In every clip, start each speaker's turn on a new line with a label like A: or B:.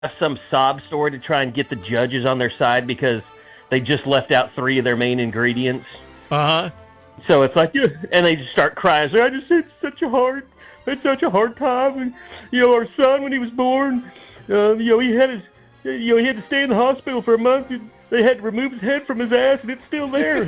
A: some sob story to try and get the judges on their side because they just left out 3 of their main ingredients.
B: Uh-huh.
A: So it's like, and they just start crying. So I just had such a hard time. And, our son, when he was born, he had to stay in the hospital for a month. And they had to remove his head from his ass, and it's still there.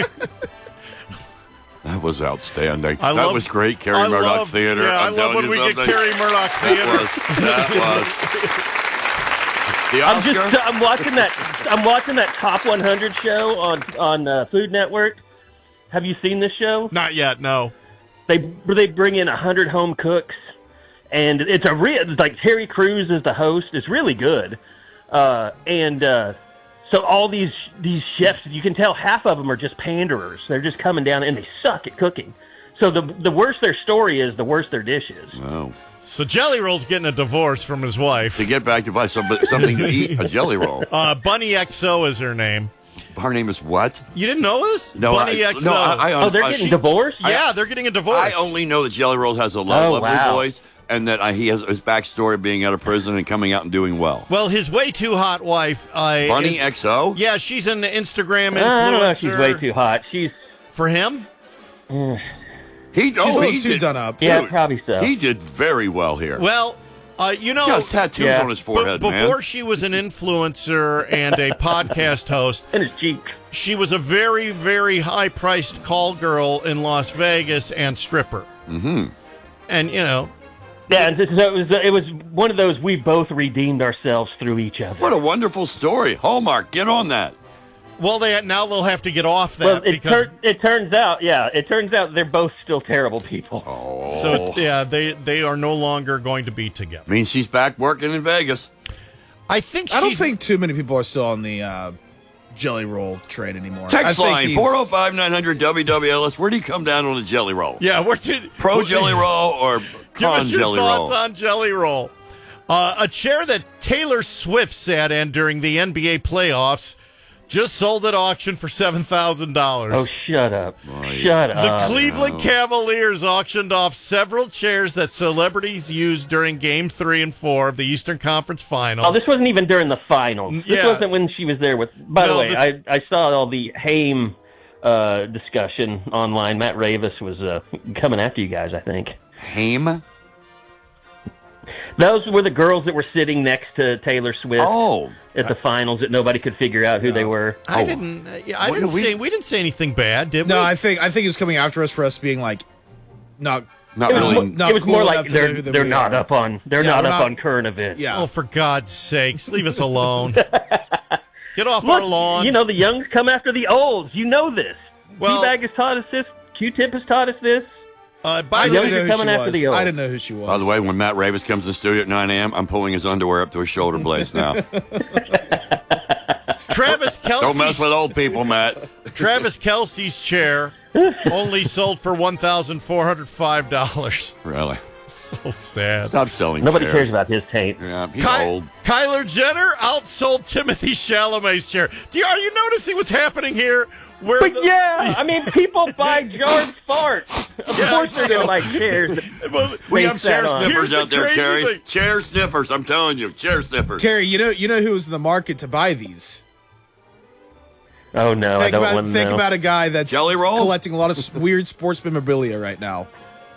C: That was outstanding. That was great, Carrie Murdoch Theater.
B: Yeah, I love when we get Carrie Murdoch Theater.
C: That was. The Oscar?
A: I'm watching that Top 100 show on Food Network. Have you seen this show?
B: Not yet, no.
A: They bring in 100 home cooks, and it's like Terry Crews is the host. It's really good, so all these chefs, you can tell half of them are just panderers. They're just coming down and they suck at cooking. So the worse their story is, the worse their dish is.
C: Oh.
B: So Jelly Roll's getting a divorce from his wife.
C: To get back to buy something to eat, a Jelly Roll.
B: Bunny XO is her name.
C: Her name is what?
B: You didn't know this?
C: No,
B: Bunny XO.
A: No, they're getting divorced?
B: Yeah, they're getting a divorce.
C: I only know that Jelly Roll has a lovely voice, and that he has his backstory of being out of prison and coming out and doing well.
B: Well, his way too hot wife...
C: Bunny XO?
B: Yeah, she's an Instagram influencer.
A: I don't know if she's way too hot. She's...
B: For him?
D: She's a little too done up.
A: Yeah,
C: Dude,
A: probably so.
C: He did very well here.
B: Well...
C: he has tattoos on his forehead,
B: before she was an influencer and a podcast host,
A: and his cheeks,
B: she was a very, very high-priced call girl in Las Vegas and stripper.
C: Mm-hmm.
B: And,
A: yeah, so it was one of those we both redeemed ourselves through each other.
C: What a wonderful story. Hallmark, get on that.
B: Well, now they'll have to get off that.
A: Well, it turns out they're both still terrible people.
C: Oh.
B: So, yeah, they are no longer going to be together.
C: Means she's back working in Vegas.
D: I don't think too many people are still on the Jelly Roll train anymore.
C: Text line 405-900-WWLS. Where do you come down on a Jelly Roll?
B: Yeah,
C: Pro Jelly Roll or
B: give us your
C: Jelly
B: thoughts
C: Roll?
B: on Jelly Roll. A chair that Taylor Swift sat in during the NBA playoffs just sold at auction for $7,000.
A: Oh, shut up. Shut up.
B: The Cleveland Cavaliers auctioned off several chairs that celebrities used during Game 3 and 4 of the Eastern Conference Finals.
A: Oh, this wasn't even during the finals. This wasn't when she was there with... By the way, I saw all the Haim discussion online. Matt Ravis was coming after you guys, I think.
C: Haim?
A: Those were the girls that were sitting next to Taylor Swift at the finals that nobody could figure out who they were.
B: We didn't say anything bad, did we?
D: No, I think he was coming after us for us being like not
C: really.
A: It was
D: cool
A: more like
D: enough
A: they're not up on on current events.
D: Yeah.
B: Oh, for God's sakes, leave us alone. Get off our lawn.
A: The youngs come after the olds. You know this.
B: Well,
A: D-Bag has taught us this. Q-Tip has taught us this.
D: I didn't know who she was.
C: By the way, when Matt Ravis comes to the studio at 9 a.m., I'm pulling his underwear up to his shoulder blades now.
B: Travis Kelce.
C: Don't mess with old people, Matt.
B: Travis Kelce's chair only sold for $1,405.
C: Really?
B: So sad.
C: Stop selling
A: Nobody
C: chairs.
A: cares about his taint.
C: Yeah, he's old.
B: Kyler Jenner outsold Timothy Chalamet's chair. Are you noticing what's happening here?
A: People buy George farts. Of course they're going to buy chairs.
C: We have chair sniffers
B: Here's
C: out there,
B: crazy
C: Carrie.
B: thing.
C: Chair sniffers, I'm telling you. Chair sniffers.
D: Carrie, you know who was in the market to buy these?
A: Oh, no, I don't want to know.
D: Think about a guy that's
C: Jelly Roll?
D: collecting a lot of weird sports memorabilia right now.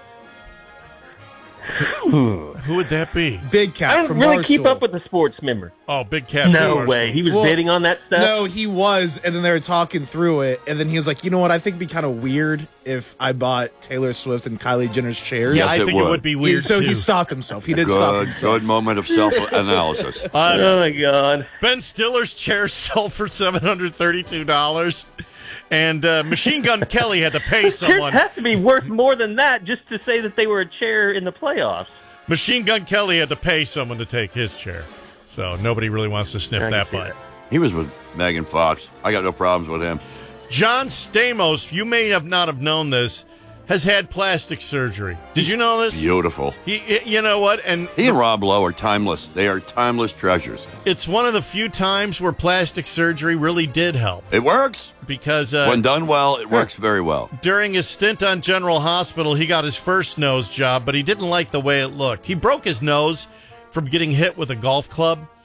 B: Who would that be?
D: Big Cat
A: I don't
D: from
A: really
D: Barstool.
A: keep up with the sports member.
B: Oh, Big Cat.
A: No way. He was bidding on that stuff?
D: No, he was, and then they were talking through it, and then he was like, you know what, I think it'd be kind of weird if I bought Taylor Swift and Kylie Jenner's chairs.
B: Yeah,
C: Yes,
B: I think it would be weird,
D: So
B: too.
D: he stopped himself. He did stop himself.
C: Good moment of self-analysis.
A: Oh, my God.
B: Ben Stiller's chair sold for $732. And Machine Gun Kelly had to pay someone.
A: It has to be worth more than that just to say that they were a chair in the playoffs.
B: Machine Gun Kelly had to pay someone to take his chair. So nobody really wants to sniff that butt.
C: He was with Megan Fox. I got no problems with him.
B: John Stamos, you may not have known this, has had plastic surgery. Did you know this?
C: Beautiful.
B: You know what? And
C: he and Rob Lowe are timeless. They are timeless treasures.
B: It's one of the few times where plastic surgery really did help.
C: It works.
B: Because
C: when done well, it works very well.
B: During his stint on General Hospital, he got his first nose job, but he didn't like the way it looked. He broke his nose from getting hit with a golf club.